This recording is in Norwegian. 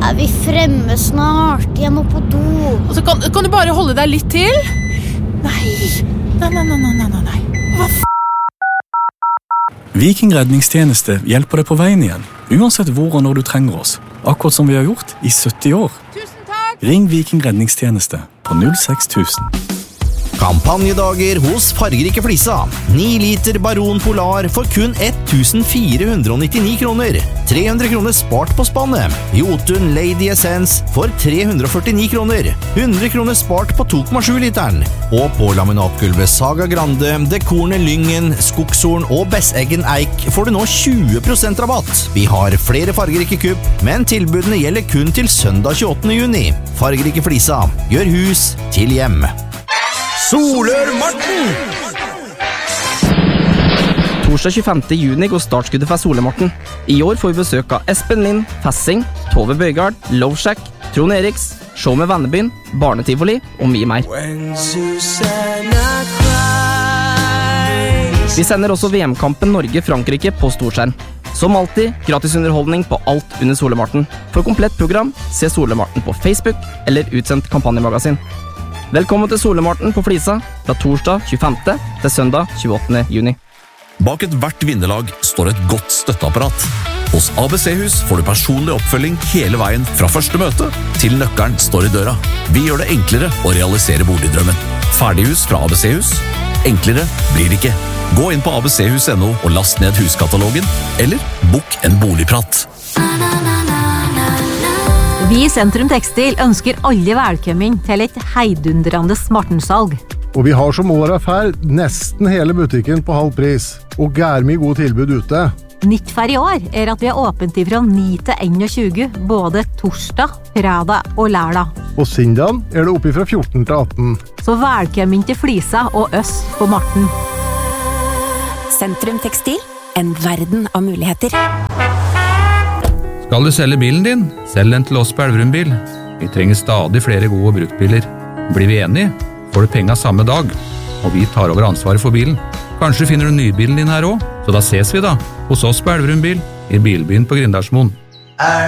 Er vi fremme snart? Jeg må på do. Altså, kan du bare holde deg litt til? Nei. Hva Viking redningstjeneste hjelper deg på veien igjen, uansett hvor og når du trenger oss. Akkurat som vi har gjort i 70 år. Tusen takk! Ring Viking redningstjeneste på 06000. Kampanjedager hos Fargerike Flisa. 9 liter Baron Polar for kun 1499 kroner. 300 kroner spart på spannet. Jotun Lady Essence for 349 kroner. 100 kroner spart på 2,7 literen. Og på laminatgulvet Saga Grande, Dekorne Lyngen, Skogshorn og Besseggen Eik får du nå 20% rabatt. Vi har flere fargerike kupp, men tilbudene gjelder kun til søndag 28. juni. Fargerike Flisa. Gjør hus til hjem. Solør-Marten! Torsdag 25. juni går startskuddet for Solør-Marten. I år får vi besøk av Espen Lind, Fassing, Tove Bøygard, Loveshack, Trond Eriks, Show med Vennebyen, Barnetivoli og mye mer. Vi sender også VM-kampen Norge-Frankrike på storskjerm. Som alltid, gratis underholdning på alt under Solør-Marten. For komplett program, se Solør-Marten på Facebook eller utsendt kampanjemagasin. Velkommen til Solør-Marten på Flisa fra torsdag 25. til søndag 28. juni. Bak et hvert vinnerlag står et godt støtteapparat. Hos ABC-hus får du personlig oppfølging hele veien fra første møte til nøkkelen står i døra. Vi gjør det enklere å realisere boligdrømmen. Ferdighus fra ABC-hus. Enklere blir det ikke. Gå inn på abchus.no og last ned huskatalogen, eller bok en boligprat. Vi i Sentrum Tekstil ønsker alle velkommen til et heidundrende Martensalg. Og vi har som året ferd nesten hele butikken på halv pris, og gærmig god tilbud ute. Nytt for i år er at vi er åpent fra 9 til 21, både torsdag, fredag og lørdag. Og søndagen er det oppe fra 14 til 18. Så velkommen til Flisa og oss på Marten. Sentrum Tekstil, en verden av muligheter. Skal du selge bilen din? Selg den til oss på Elverum Bil. Vi trenger stadig flere gode bruktbiler. Blir vi enige, får du penga samme dag, og vi tar over ansvaret for bilen. Kanskje finner du nybilen din her også, så da ses vi da, hos oss på Elverum Bil, i Bilbyen på Grindalsmoen.